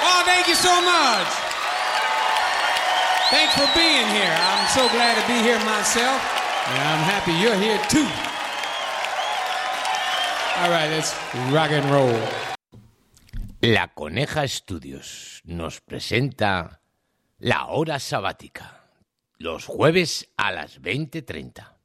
Oh, thank you so much. Thanks for being here. I'm so glad to be here myself, and I'm happy you're here too. All right, let's rock and roll. La Coneja Studios nos presenta La Hora Sabática, los jueves a las 20:30.